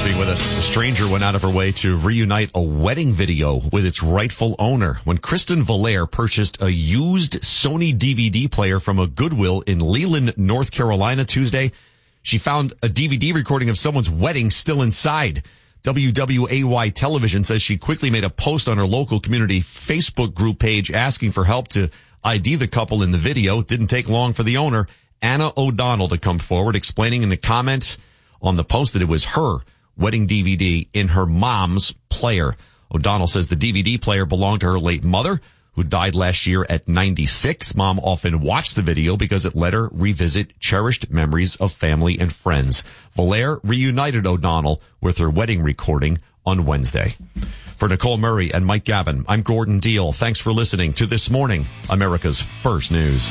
being with us. A stranger went out of her way to reunite a wedding video with its rightful owner. When Kristen Valaire purchased a used Sony DVD player from a Goodwill in Leland, North Carolina Tuesday, she found a DVD recording of someone's wedding still inside. WWAY Television says she quickly made a post on her local community Facebook group page asking for help to ID the couple in the video. It didn't take long for the owner, Anna O'Donnell, to come forward, explaining in the comments on the post that it was her wedding DVD in her mom's player. O'Donnell says the DVD player belonged to her late mother, who died last year at 96. Mom often watched the video because it let her revisit cherished memories of family and friends. Valaire reunited O'Donnell with her wedding recording on Wednesday. For Nicole Murray and Mike Gavin, I'm Gordon Deal. Thanks for listening to This Morning, America's First News.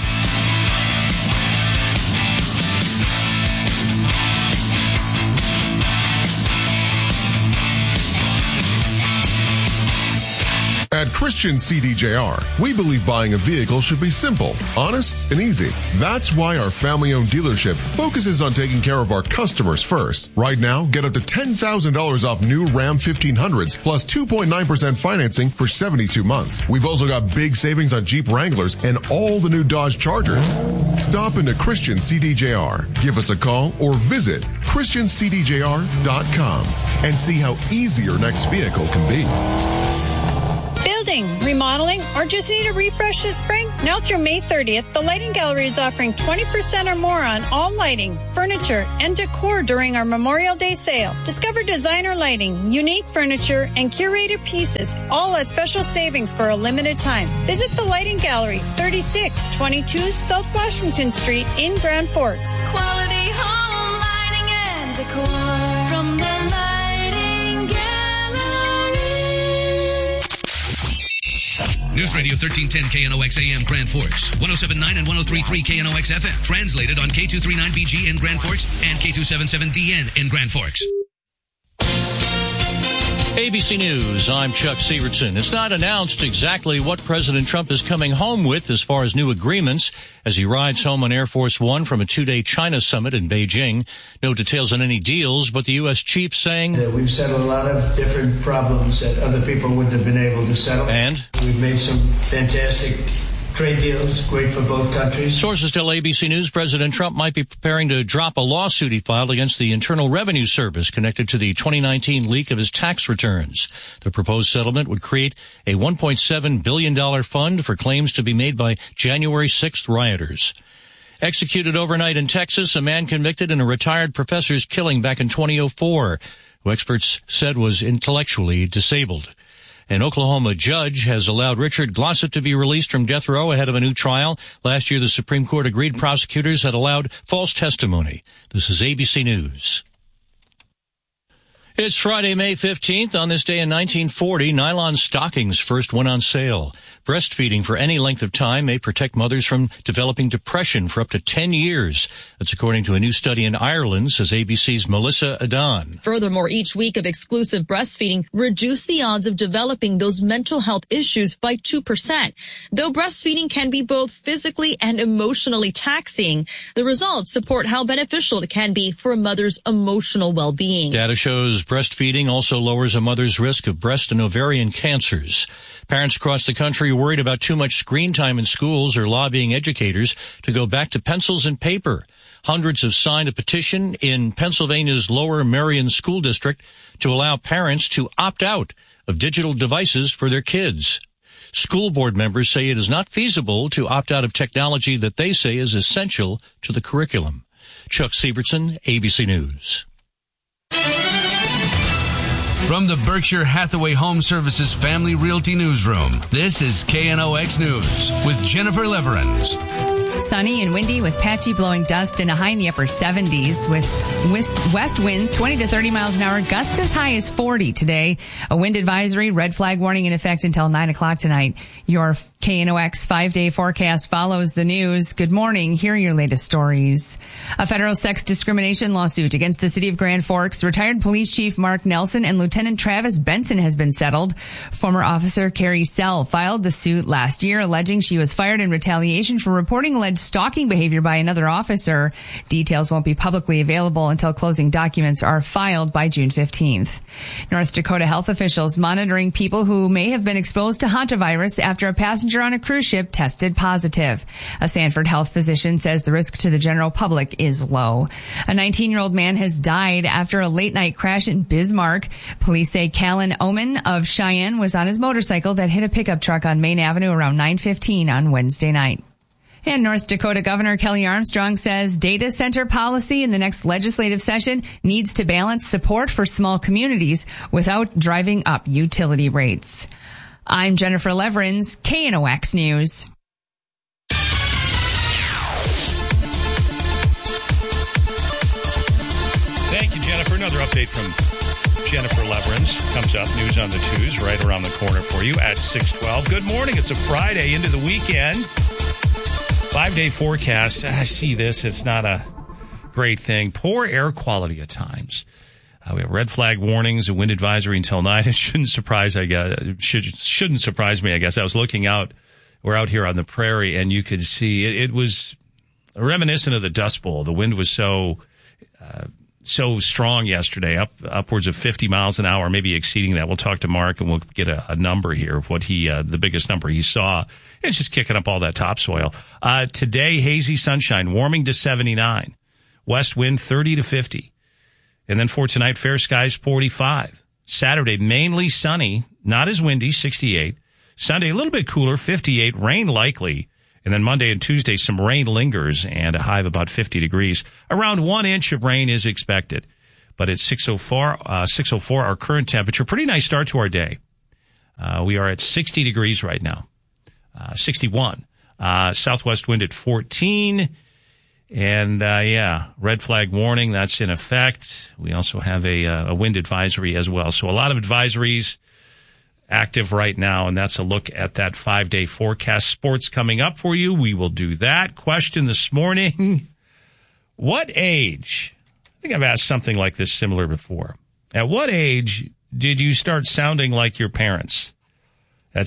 At Christian CDJR, we believe buying a vehicle should be simple, honest, and easy. That's why our family-owned dealership focuses on taking care of our customers first. Right now, get up to $10,000 off new Ram 1500s plus 2.9% financing for 72 months. We've also got big savings on Jeep Wranglers and all the new Dodge Chargers. Stop into Christian CDJR. Give us a call or visit ChristianCDJR.com and see how easy your next vehicle can be. Building, remodeling, or just need a refresh this spring? Now through May 30th, the Lighting Gallery is offering 20% or more on all lighting, furniture, and decor during our Memorial Day sale. Discover designer lighting, unique furniture, and curated pieces, all at special savings for a limited time. Visit the Lighting Gallery, 3622 South Washington Street in Grand Forks. Quality home lighting and decor from the Lighting Gallery. News Radio 1310 KNOX AM Grand Forks, 107.9 and 103.3 KNOX FM. Translated on K239BG in Grand Forks and K277DN in Grand Forks. ABC News, I'm Chuck Sievertson. It's not announced exactly what President Trump is coming home with as far as new agreements as he rides home on Air Force One from a two-day China summit in Beijing. No details on any deals, but the U.S. chief saying we've settled a lot of different problems that other people wouldn't have been able to settle. And we've made some fantastic trade deals, great for both countries. Sources tell ABC News President Trump might be preparing to drop a lawsuit he filed against the Internal Revenue Service connected to the 2019 leak of his tax returns. The proposed settlement would create a $1.7 billion fund for claims to be made by January 6th rioters. Executed overnight in Texas, a man convicted in a retired professor's killing back in 2004, who experts said was intellectually disabled. An Oklahoma judge has allowed Richard Glossip to be released from death row ahead of a new trial. Last year, the Supreme Court agreed prosecutors had allowed false testimony. This is ABC News. It's Friday, May 15th. On this day in 1940, nylon stockings first went on sale. Breastfeeding for any length of time may protect mothers from developing depression for up to 10 years. That's according to a new study in Ireland, says ABC's Melissa Adan. Furthermore, each week of exclusive breastfeeding reduced the odds of developing those mental health issues by 2%. Though breastfeeding can be both physically and emotionally taxing, the results support how beneficial it can be for a mother's emotional well-being. Data shows breastfeeding also lowers a mother's risk of breast and ovarian cancers. Parents across the country are worried about too much screen time in schools are lobbying educators to go back to pencils and paper. Hundreds have signed a petition in Pennsylvania's Lower Merion School District to allow parents to opt out of digital devices for their kids. School board members say it is not feasible to opt out of technology that they say is essential to the curriculum. Chuck Sievertson, ABC News. From the Berkshire Hathaway Home Services Family Realty Newsroom, this is KNOX News with Jennifer Leverins. Sunny and windy with patchy blowing dust and a high in the upper 70s with west winds 20 to 30 miles an hour, gusts as high as 40 today. A wind advisory, red flag warning in effect until 9 o'clock tonight. Your KNOX 5-day forecast follows the news. Good morning. Here are your latest stories. A federal sex discrimination lawsuit against the city of Grand Forks, retired police chief Mark Nelson and Lieutenant Travis Benson has been settled. Former officer Carrie Sell filed the suit last year, alleging she was fired in retaliation for reporting alleged stalking behavior by another officer. Details won't be publicly available until closing documents are filed by June 15th. North Dakota health officials monitoring people who may have been exposed to hantavirus after a passenger on a cruise ship tested positive. A Sanford health physician says the risk to the general public is low. A 19-year-old man has died after a late-night crash in Bismarck. Police say Callan Oman of Cheyenne was on his motorcycle that hit a pickup truck on Main Avenue around 9:15 on Wednesday night. And North Dakota Governor Kelly Armstrong says data center policy in the next legislative session needs to balance support for small communities without driving up utility rates. I'm Jennifer Leverins, KNOX News. Thank you, Jennifer. Another update from Jennifer Leverins comes up. News on the Twos right around the corner for you at 6:12. Good morning. It's a Friday into the weekend. 5-day forecast. I see this. It's not a great thing. Poor air quality at times. We have red flag warnings, a wind advisory until 9. It shouldn't surprise, I guess. Shouldn't surprise me, I guess. I was looking out. We're out here on the prairie, and you could see it was reminiscent of the Dust Bowl. The wind was so strong yesterday, upwards of 50 miles an hour, maybe exceeding that. We'll talk to Mark, and we'll get a number here of what the biggest number he saw. It's just kicking up all that topsoil. Today, hazy sunshine, warming to 79. West wind 30 to 50. And then for tonight, fair skies 45. Saturday, mainly sunny, not as windy, 68. Sunday, a little bit cooler, 58. Rain likely. And then Monday and Tuesday, some rain lingers and a high of about 50 degrees. Around 1 inch of rain is expected. But it's 6:04, our current temperature. Pretty nice start to our day. We are at 60 degrees right now. 61. Southwest wind at 14. And, red flag warning, that's in effect. We also have a wind advisory as well. So a lot of advisories active right now, and that's a look at that 5-day forecast. Sports coming up for you. We will do that. Question this morning. What age? I think I've asked something like this similar before. At what age did you start sounding like your parents? At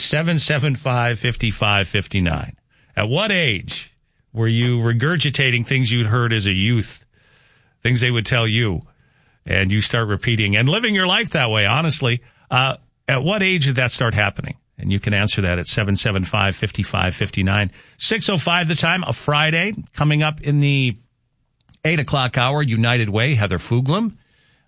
775-55-59. At what age were you regurgitating things you'd heard as a youth, things they would tell you, and you start repeating and living your life that way, honestly? At what age did that start happening? And you can answer that at 775-55-59. 6:05 the time, a Friday. Coming up in the 8 o'clock hour, United Way, Heather Fuglam.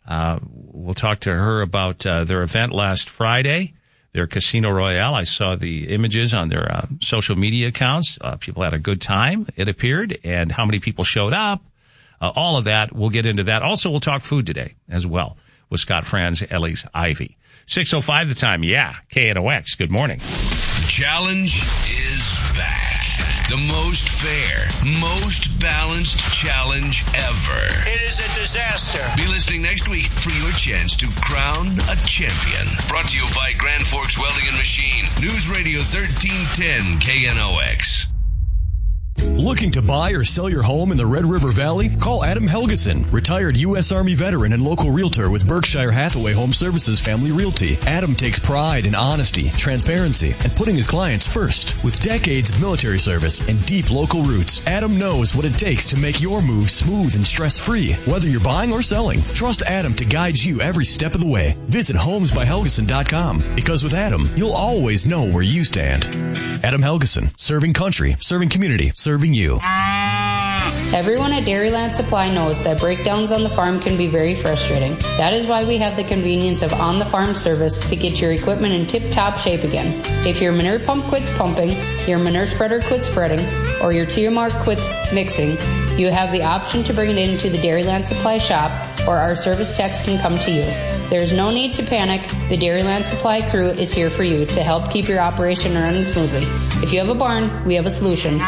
We'll talk to her about their event last Friday, their Casino Royale. I saw the images on their social media accounts. People had a good time, it appeared, and how many people showed up. All of that, we'll get into that. Also, we'll talk food today as well with Scott Franz, Ellie's Ivy. 6:05 the time. Yeah, KNOX. Good morning. The challenge is back. The most fair, most balanced challenge ever. It is a disaster. Be listening next week for your chance to crown a champion. Brought to you by Grand Forks Welding and Machine. News Radio 1310 KNOX. Looking to buy or sell your home in the Red River Valley? Call Adam Helgeson, retired U.S. Army veteran and local realtor with Berkshire Hathaway Home Services Family Realty. Adam takes pride in honesty, transparency, and putting his clients first. With decades of military service and deep local roots, Adam knows what it takes to make your move smooth and stress-free. Whether you're buying or selling, trust Adam to guide you every step of the way. Visit homesbyhelgeson.com, because with Adam, you'll always know where you stand. Adam Helgeson, serving country, serving community, serving you. Everyone at Dairyland Supply knows that breakdowns on the farm can be very frustrating. That is why we have the convenience of on-the-farm service to get your equipment in tip-top shape again. If your manure pump quits pumping, your manure spreader quits spreading, or your TMR quits mixing, you have the option to bring it into the Dairyland Supply shop, or our service techs can come to you. There is no need to panic. The Dairyland Supply crew is here for you to help keep your operation running smoothly. If you have a barn, we have a solution.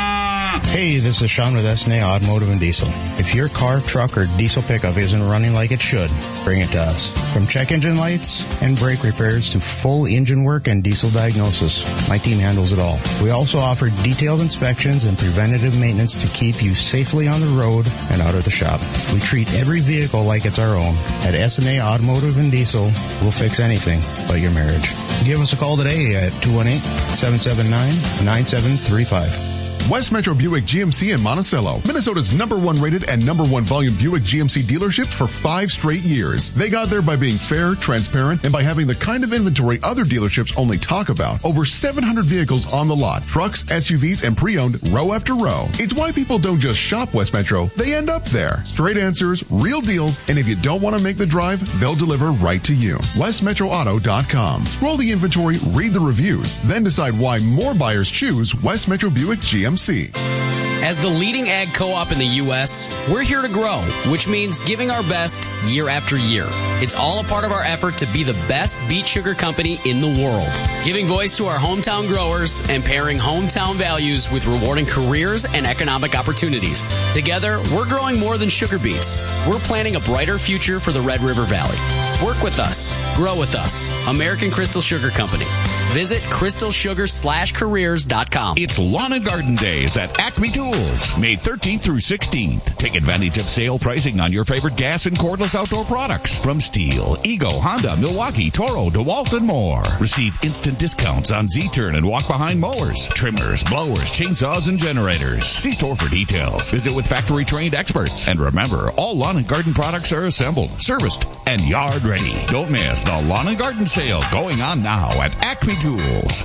Hey, this is Sean with SNA Automotive and Diesel. If your car, truck, or diesel pickup isn't running like it should, bring it to us. From check engine lights and brake repairs to full engine work and diesel diagnosis, my team handles it all. We also offer detailed inspections and preventative maintenance to keep you safely on the road and out of the shop. We treat every vehicle like it's our own. At SNA Automotive and Diesel, we'll fix anything but your marriage. Give us a call today at 218-779-9735. West Metro Buick GMC in Monticello, Minnesota's #1 rated and #1 volume Buick GMC dealership for 5 straight years. They got there by being fair, transparent, and by having the kind of inventory other dealerships only talk about. Over 700 vehicles on the lot, trucks, SUVs, and pre-owned row after row. It's why people don't just shop West Metro, they end up there. Straight answers, real deals, and if you don't want to make the drive, they'll deliver right to you. WestMetroAuto.com. Scroll the inventory, read the reviews, then decide why more buyers choose West Metro Buick GMC. As the leading ag co-op in the U.S., we're here to grow, which means giving our best year after year. It's all a part of our effort to be the best beet sugar company in the world, giving voice to our hometown growers and pairing hometown values with rewarding careers and economic opportunities. Together, we're growing more than sugar beets. We're planning a brighter future for the Red River Valley. Work with us. Grow with us. American Crystal Sugar Company. Visit crystalsugar/careers.com. It's Lawn and Garden Days at Acme Tools, May 13th through 16th. Take advantage of sale pricing on your favorite gas and cordless outdoor products from Stihl, Ego, Honda, Milwaukee, Toro, DeWalt, and more. Receive instant discounts on Z-Turn and walk-behind mowers, trimmers, blowers, chainsaws, and generators. See store for details. Visit with factory-trained experts. And remember, all lawn and garden products are assembled, serviced, and yard ready. Don't miss the Lawn and Garden Sale going on now at Acme Tools.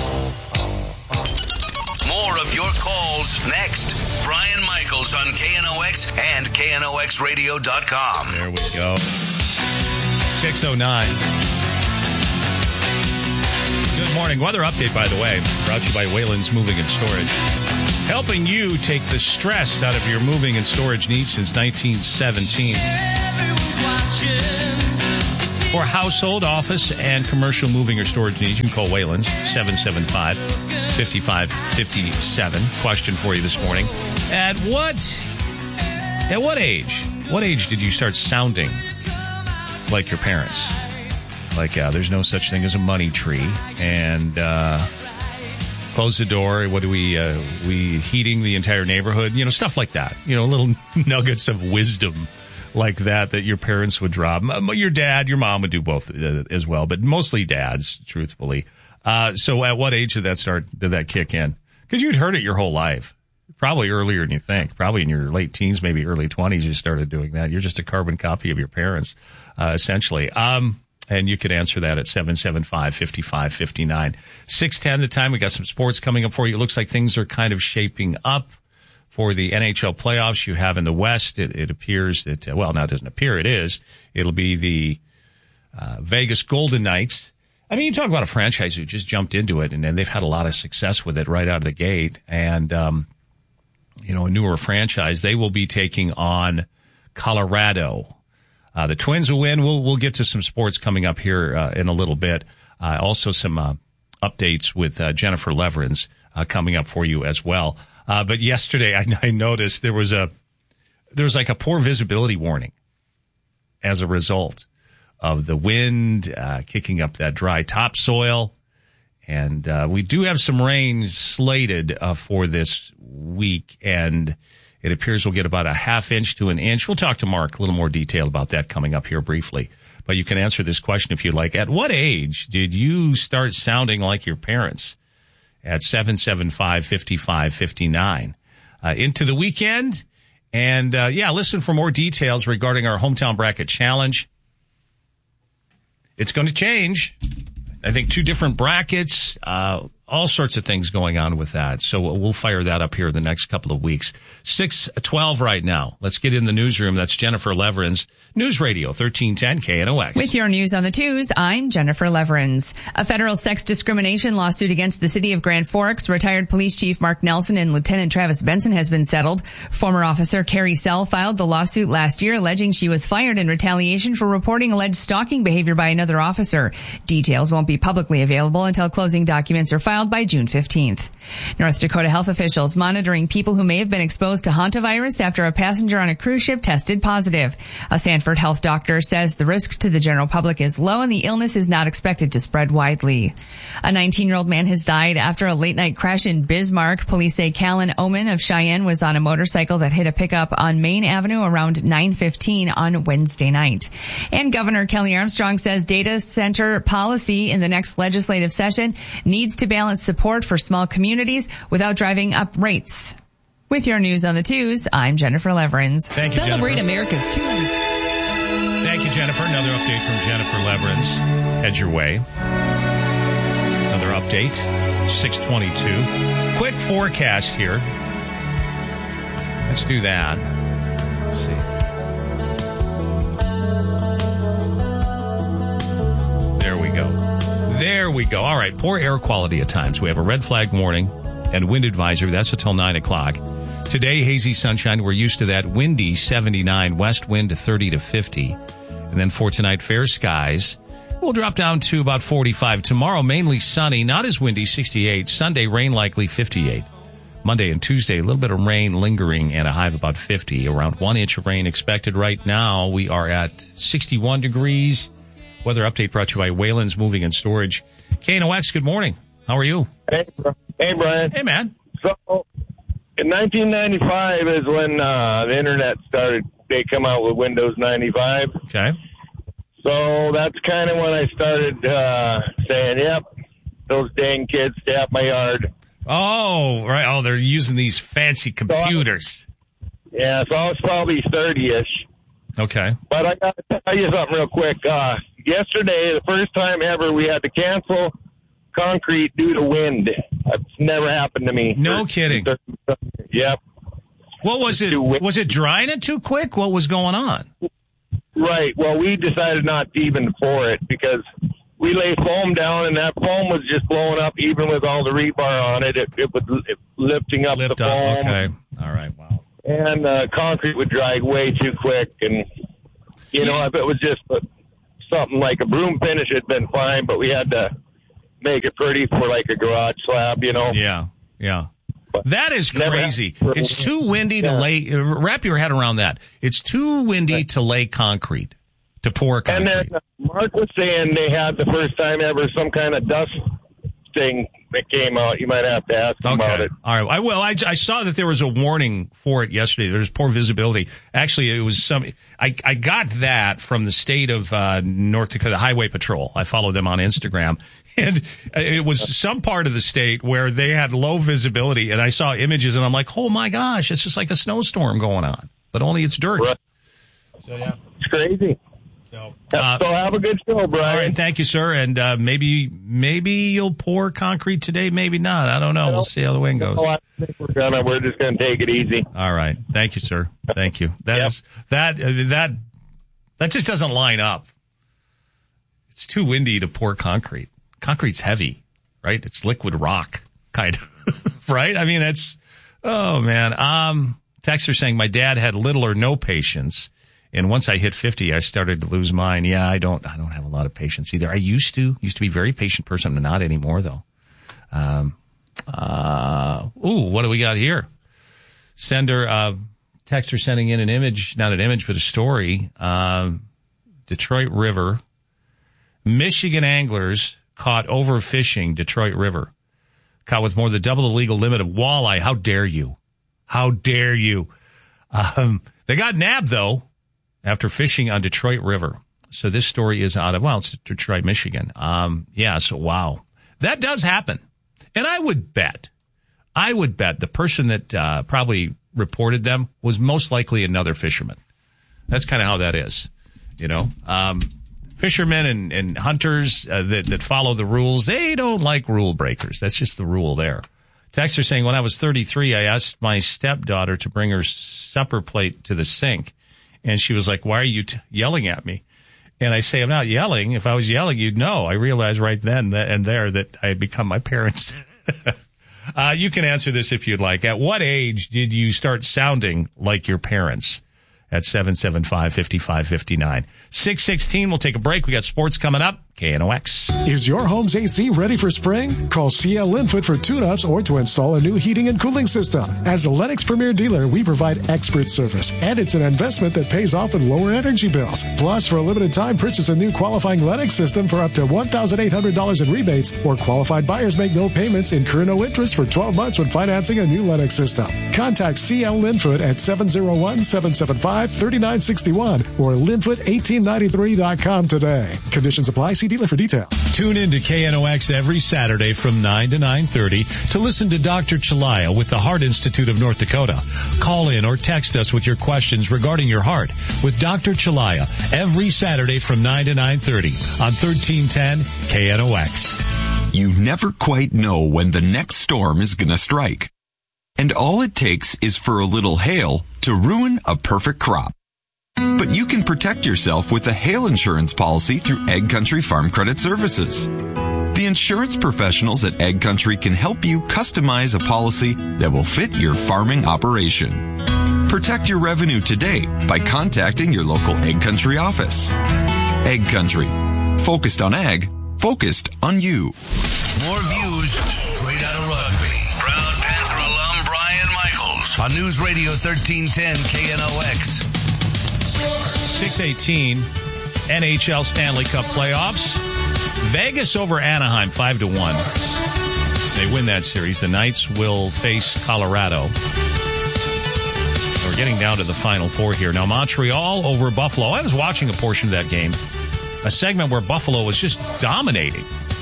More of your calls next. Brian Michaels on KNOX and KNOXradio.com. There we go. 6:09. Good morning. Weather update, by the way, brought to you by Wayland's Moving and Storage. Helping you take the stress out of your moving and storage needs since 1917. For household, office, and commercial moving or storage needs, you can call Wayland's 775-5557. Question for you this morning. At what age? What age did you start sounding like your parents? Like, there's no such thing as a money tree. And close the door. What do we heating the entire neighborhood? You know, stuff like that. You know, little nuggets of wisdom like that your parents would drop. Your dad, your mom would do both as well, but mostly dads, truthfully. So at what age did that kick in? Because you'd heard it your whole life. Probably earlier than you think. Probably in your late teens, maybe early 20s, you started doing that. You're just a carbon copy of your parents, essentially. And you could answer that at 775-5559. 6:10 the time. We got some sports coming up for you. It looks like things are kind of shaping up for the NHL playoffs you have in the West. It appears that, well, now it doesn't appear, it is. It'll be the Vegas Golden Knights. I mean, you talk about a franchise who just jumped into it, and they've had a lot of success with it right out of the gate. And, you know, a newer franchise, they will be taking on Colorado. The Twins will win. We'll get to some sports coming up here in a little bit. Also some updates with Jennifer Leverins coming up for you as well. But yesterday I noticed there was like a poor visibility warning as a result of the wind kicking up that dry topsoil. And we do have some rain slated for this week, and it appears we'll get about a half inch to an inch. We'll talk to Mark a little more detail about that coming up here briefly. But you can answer this question if you'd like. At what age did you start sounding like your parents? At 775-5559. Into the weekend. And, listen for more details regarding our Hometown Bracket Challenge. It's going to change. I think 2 different brackets, all sorts of things going on with that. So we'll fire that up here the next couple of weeks. 6:12 right now. Let's get in the newsroom. That's Jennifer Leverins, News Radio 1310 KNOX. With your news on the twos, I'm Jennifer Leverins. A federal sex discrimination lawsuit against the city of Grand Forks, retired police chief Mark Nelson and Lieutenant Travis Benson has been settled. Former officer Carrie Sell filed the lawsuit last year, alleging she was fired in retaliation for reporting alleged stalking behavior by another officer. Details won't be publicly available until closing documents are filed by June 15th. North Dakota health officials monitoring people who may have been exposed to hantavirus after a passenger on a cruise ship tested positive. A Sanford health doctor says the risk to the general public is low and the illness is not expected to spread widely. A 19-year-old man has died after a late-night crash in Bismarck. Police say Callan Oman of Cheyenne was on a motorcycle that hit a pickup on Main Avenue around 9:15 on Wednesday night. And Governor Kelly Armstrong says data center policy in the next legislative session needs to balance balance support for small communities without driving up rates. With your news on the twos, I'm Jennifer Leverins. Thank you, Celebrate Jennifer. America's 200. Thank you, Jennifer. Another update from Jennifer Leverins. Head your way. Another update, 6:22. Quick forecast here. Let's do that. Let's see. There we go. There we go. All right. Poor air quality at times. We have a red flag warning and wind advisory. That's until 9 o'clock. Today, hazy sunshine. We're used to that. Windy, 79. West wind, 30 to 50. And then for tonight, fair skies. We'll drop down to about 45. Tomorrow, mainly sunny. Not as windy, 68. Sunday, rain likely, 58. Monday and Tuesday, a little bit of rain lingering and a high of about 50. Around 1 inch of rain expected right now. We are at 61 degrees. Weather update brought to you by Wayland's Moving and Storage. KNOX, good morning. How are you? Hey, Brian. Hey, man. So, in 1995 is when the internet started. They come out with Windows 95. Okay. So that's kind of when I started saying, yep, those dang kids stay out my yard. Oh, right. Oh, they're using these fancy computers. So I was probably 30-ish. Okay. But I got to tell you something real quick. Yesterday, the first time ever, we had to cancel concrete due to wind. It's never happened to me. No kidding. Yep. What was it? Was it drying it too quick? What was going on? Right. Well, we decided not to even pour it because we lay foam down, and that foam was just blowing up even with all the rebar on it. It was lifting up the foam. Okay. All right. Wow. And concrete would dry way too quick. And, you know, if it was just something like a broom finish, it'd been fine, but we had to make it pretty for like a garage slab, you know? Yeah. Yeah. That is crazy. It's too windy to lay. Wrap your head around that. It's too windy to lay concrete, to pour concrete. And then Mark was saying they had the first time ever some kind of dust thing that came out. You might have to ask them about it. All right. I saw that there was a warning for it yesterday. There's poor visibility. Actually, it was I got that from the state of North Dakota Highway Patrol. I follow them on Instagram. And it was some part of the state where they had low visibility, and I saw images, and I'm like, oh, my gosh, it's just like a snowstorm going on, but only it's dirt. Right. So, yeah. It's crazy. So have a good show, Brian. All right, thank you, sir, and maybe you'll pour concrete today, maybe not. I don't know. We'll see how the wind goes. I think we're just going to take it easy. All right. Thank you, sir. Thank you. That just doesn't line up. It's too windy to pour concrete. Concrete's heavy, right? It's liquid rock, kind of, right? I mean, oh man. Texter saying my dad had little or no patience, and once I hit 50, I started to lose mine. Yeah, I don't have a lot of patience either. I used to be a very patient person, but not anymore though. What do we got here? Texter sending in an image, not an image, but a story. Detroit River, Michigan anglers caught overfishing Detroit River. Caught with more than double the legal limit of walleye. How dare you? How dare you? They got nabbed, though, after fishing on Detroit River. So this story is out of, it's Detroit, Michigan. So wow. That does happen. And I would bet the person that probably reported them was most likely another fisherman. That's kind of how that is, you know. Fishermen and hunters that follow the rules, they don't like rule breakers. That's just the rule there. Texter saying, when I was 33, I asked my stepdaughter to bring her supper plate to the sink. And she was like, why are you yelling at me? And I say, I'm not yelling. If I was yelling, you'd know. I realized right then and there that I had become my parents. You can answer this if you'd like. At what age did you start sounding like your parents? At 775-5559. 6:16, we'll take a break. We got sports coming up. KNOX. Is your home's AC ready for spring? Call CL Linfoot for tune-ups or to install a new heating and cooling system. As a Lennox Premier dealer, we provide expert service, and it's an investment that pays off with lower energy bills. Plus, for a limited time, purchase a new qualifying Lennox system for up to $1,800 in rebates, or qualified buyers make no payments, incur no interest for 12 months when financing a new Lennox system. Contact CL Linfoot at 701-775-3961 or linfoot1893.com today. Conditions apply. See See dealer for details. Tune in to KNOX every Saturday from 9 to 9:30 to listen to Dr. Chalaya with the Heart Institute of North Dakota. Call in or text us with your questions regarding your heart with Dr. Chalaya every Saturday from 9 to 9:30 on 1310 KNOX. You never quite know when the next storm is going to strike. And all it takes is for a little hail to ruin a perfect crop. But you can protect yourself with a hail insurance policy through Egg Country Farm Credit Services. The insurance professionals at Egg Country can help you customize a policy that will fit your farming operation. Protect your revenue today by contacting your local Egg Country office. Egg Country. Focused on ag, focused on you. More views straight out of rugby. Proud Panther alum Brian Michaels on News Radio 1310 KNOX. 6:18 NHL Stanley Cup playoffs. Vegas over Anaheim 5-1. They win that series. The Knights will face Colorado. We're getting down to the Final Four here. Now, Montreal over Buffalo. I was watching a portion of that game. A segment where Buffalo was just dominating.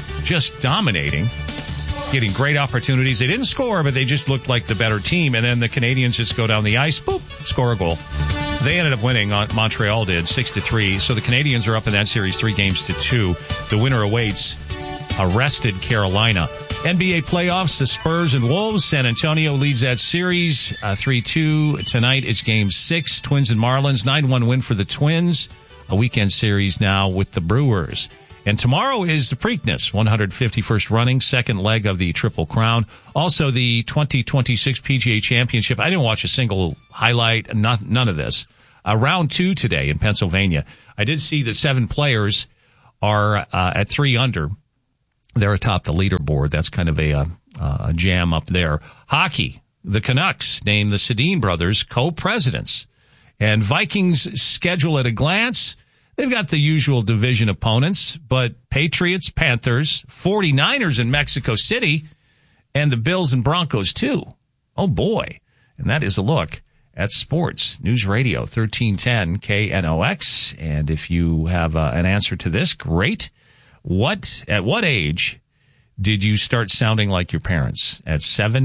Getting great opportunities. They didn't score, but they just looked like the better team. And then the Canadians just go down the ice, boop, score a goal. They ended up winning. Montreal did 6-3. So the Canadians are up in that series 3-2. The winner awaits a rested Carolina. NBA playoffs, the Spurs and Wolves. San Antonio leads that series 3-2. Tonight is Game 6. Twins and Marlins. 9-1 win for the Twins. A weekend series now with the Brewers. And tomorrow is the Preakness, 151st running, second leg of the Triple Crown. Also the 2026 PGA Championship. I didn't watch a single highlight, none of this. Round 2 today in Pennsylvania. I did see that 7 players are at 3 under. They're atop the leaderboard. That's kind of a jam up there. Hockey, the Canucks named the Sedin brothers co-presidents. And Vikings schedule at a glance. They've got the usual division opponents, but Patriots, Panthers, 49ers in Mexico City, and the Bills and Broncos too. Oh boy. And that is a look at sports. News Radio 1310 KNOX. And if you have an answer to this, great. At what age did you start sounding like your parents? At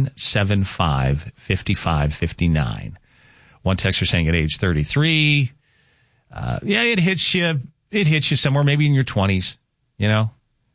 775-5559. One texter saying at age 33. Yeah, it hits you somewhere, maybe in your 20s, you know.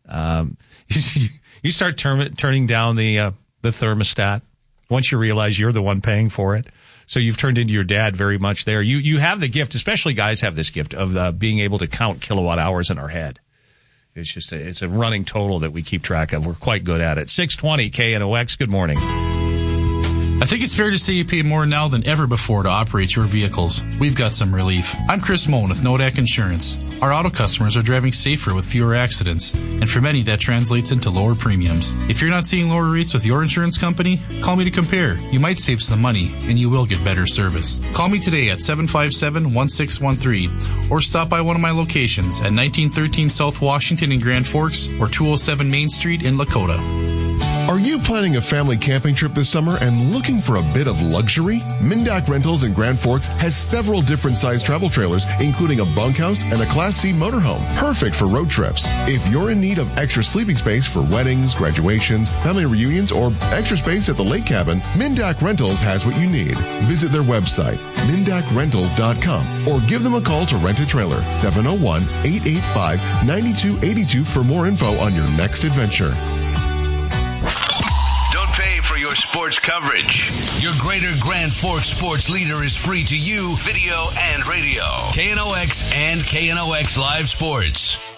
You start turning down the thermostat once you realize you're the one paying for it. So you've turned into your dad very much there. You have the gift, especially guys have this gift of being able to count kilowatt hours in our head. It's just it's a running total that we keep track of. We're quite good at it. 620 KNOX. Good morning. I think it's fair to say you pay more now than ever before to operate your vehicles. We've got some relief. I'm Chris Moen with Nodak Insurance. Our auto customers are driving safer with fewer accidents, and for many that translates into lower premiums. If you're not seeing lower rates with your insurance company, call me to compare. You might save some money, and you will get better service. Call me today at 757-1613, or stop by one of my locations at 1913 South Washington in Grand Forks, or 207 Main Street in Lakota. Are you planning a family camping trip this summer and looking for a bit of luxury? Mindak Rentals in Grand Forks has several different size travel trailers, including a bunkhouse and a Class C motorhome, perfect for road trips. If you're in need of extra sleeping space for weddings, graduations, family reunions, or extra space at the lake cabin, Mindak Rentals has what you need. Visit their website, mindakrentals.com, or give them a call to rent a trailer, 701-885-9282 for more info on your next adventure. Don't pay for your sports coverage. Your Greater Grand Forks sports leader is free to you, video and radio. KNOX and KNOX Live Sports.